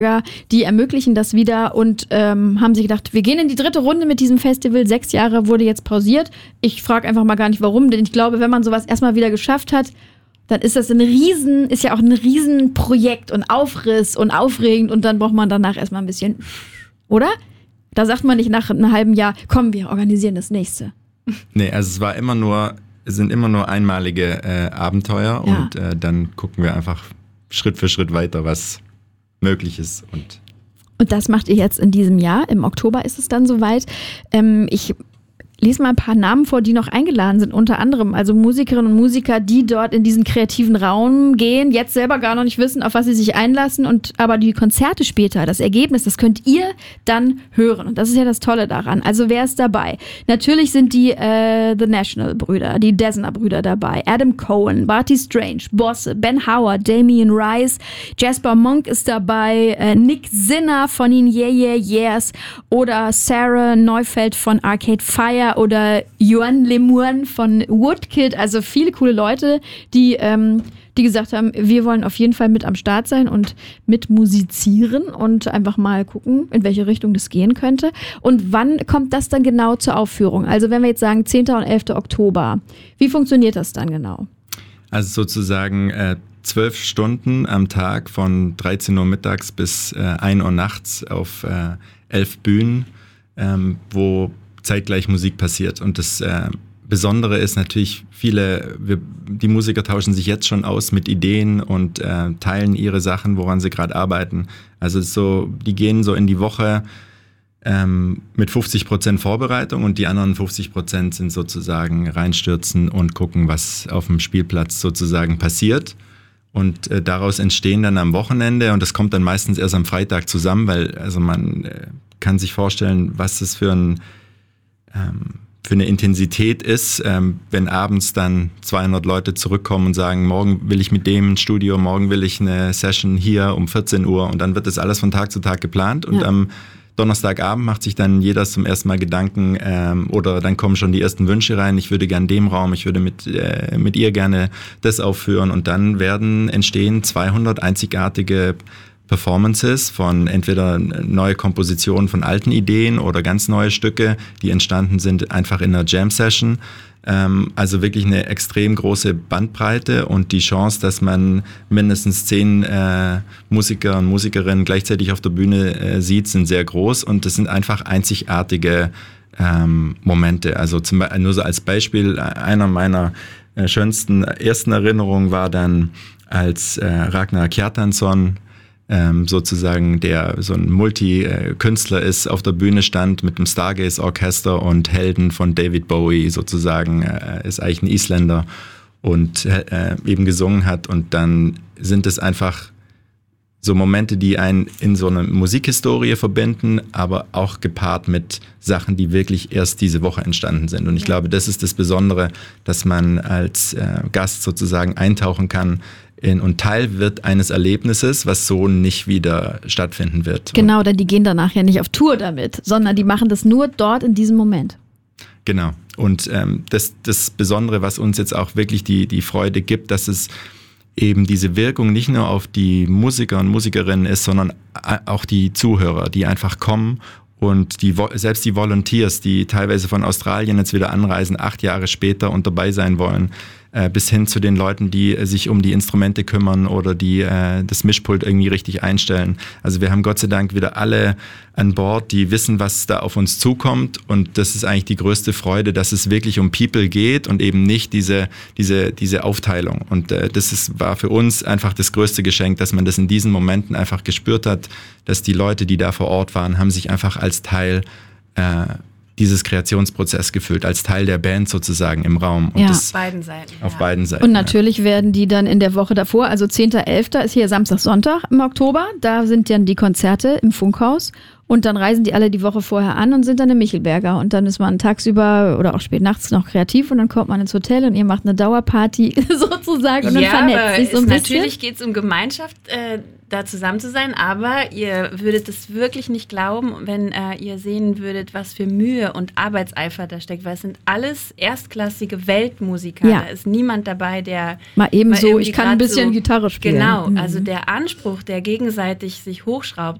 Die ermöglichen das wieder und haben sich gedacht, wir gehen in die 3. Runde mit diesem Festival. 6 Jahre wurde jetzt pausiert. Ich frage einfach mal gar nicht, warum, denn ich glaube, wenn man sowas erstmal wieder geschafft hat, dann ist das ist ja auch ein Riesenprojekt und Aufriss und aufregend und dann braucht man danach erstmal ein bisschen, oder? Da sagt man nicht nach einem halben Jahr, komm, wir organisieren das nächste. Nee, also es sind immer nur einmalige Abenteuer und dann gucken wir einfach Schritt für Schritt weiter, was möglich ist. Und das macht ihr jetzt in diesem Jahr. Im Oktober ist es dann soweit. Ich lese mal ein paar Namen vor, die noch eingeladen sind. Unter anderem also Musikerinnen und Musiker, die dort in diesen kreativen Raum gehen, jetzt selber gar noch nicht wissen, auf was sie sich einlassen. Aber die Konzerte später, das Ergebnis, das könnt ihr dann hören. Und das ist ja das Tolle daran. Also wer ist dabei? Natürlich sind die The National-Brüder, die Dessner-Brüder dabei. Adam Cohen, Barty Strange, Bosse, Ben Howard, Damien Rice, Jasper Monk ist dabei, Nick Sinner von den Yeah Yeah Yeahs oder Sarah Neufeld von Arcade Fire oder Yuan Lemuan von Woodkid, also viele coole Leute, die gesagt haben, wir wollen auf jeden Fall mit am Start sein und mit musizieren und einfach mal gucken, in welche Richtung das gehen könnte. Und wann kommt das dann genau zur Aufführung? Also wenn wir jetzt sagen 10. und 11. Oktober, wie funktioniert das dann genau? Also sozusagen 12 Stunden am Tag von 13 Uhr mittags bis 1 Uhr nachts auf 11 Bühnen, wo zeitgleich Musik passiert. Und das Besondere ist natürlich, die Musiker tauschen sich jetzt schon aus mit Ideen und teilen ihre Sachen, woran sie gerade arbeiten. Also die gehen so in die Woche mit 50% Vorbereitung und die anderen 50% sind sozusagen reinstürzen und gucken, was auf dem Spielplatz sozusagen passiert. Und daraus entstehen dann am Wochenende, und das kommt dann meistens erst am Freitag zusammen, weil also man kann sich vorstellen, was das für eine Intensität ist, wenn abends dann 200 Leute zurückkommen und sagen, morgen will ich mit dem ins Studio, morgen will ich eine Session hier um 14 Uhr und dann wird das alles von Tag zu Tag geplant und am Donnerstagabend macht sich dann jeder zum ersten Mal Gedanken oder dann kommen schon die ersten Wünsche rein, ich würde gerne dem Raum, ich würde mit ihr gerne das aufführen und dann entstehen 200 einzigartige Performances von entweder neue Kompositionen von alten Ideen oder ganz neue Stücke, die entstanden sind einfach in einer Jam-Session. Also wirklich eine extrem große Bandbreite und die Chance, dass man mindestens 10 Musiker und Musikerinnen gleichzeitig auf der Bühne sieht, sind sehr groß und das sind einfach einzigartige Momente. Also nur so als Beispiel, einer meiner schönsten ersten Erinnerungen war dann, als Ragnar Kjartansson sozusagen, der so ein Multikünstler ist, auf der Bühne stand mit dem Stargaze Orchester und Helden von David Bowie sozusagen, ist eigentlich ein Isländer und eben gesungen hat und dann sind es einfach so Momente, die einen in so eine Musikhistorie verbinden, aber auch gepaart mit Sachen, die wirklich erst diese Woche entstanden sind. Und ich glaube, das ist das Besondere, dass man als Gast sozusagen eintauchen kann und Teil wird eines Erlebnisses, was so nicht wieder stattfinden wird. Genau, denn die gehen danach ja nicht auf Tour damit, sondern die machen das nur dort in diesem Moment. Genau. Und das Besondere, was uns jetzt auch wirklich die Freude gibt, dass es eben diese Wirkung nicht nur auf die Musiker und Musikerinnen ist, sondern auch die Zuhörer, die einfach kommen und selbst die Volunteers, die teilweise von Australien jetzt wieder anreisen, 8 Jahre später und dabei sein wollen, bis hin zu den Leuten, die sich um die Instrumente kümmern oder die das Mischpult irgendwie richtig einstellen. Also wir haben Gott sei Dank wieder alle an Bord, die wissen, was da auf uns zukommt und das ist eigentlich die größte Freude, dass es wirklich um People geht und eben nicht diese Aufteilung. Und war für uns einfach das größte Geschenk, dass man das in diesen Momenten einfach gespürt hat, dass die Leute, die da vor Ort waren, haben sich einfach als Teil dieses Kreationsprozess gefühlt, als Teil der Band sozusagen im Raum. Und auf beiden Seiten. Auf beiden Seiten. Und natürlich werden die dann in der Woche davor, also 10.11. ist hier Samstag, Sonntag im Oktober, da sind dann die Konzerte im Funkhaus und dann reisen die alle die Woche vorher an und sind dann in Michelberger und dann ist man tagsüber oder auch spät nachts noch kreativ und dann kommt man ins Hotel und ihr macht eine Dauerparty sozusagen und dann vernetzt sich so ein bisschen. Natürlich geht es um Gemeinschaft. da zusammen zu sein, aber ihr würdet es wirklich nicht glauben, wenn ihr sehen würdet, was für Mühe und Arbeitseifer da steckt, weil es sind alles erstklassige Weltmusiker. Ja. Da ist niemand dabei, der mal eben so, ich kann ein bisschen Gitarre spielen. Genau, also der Anspruch, der gegenseitig sich hochschraubt,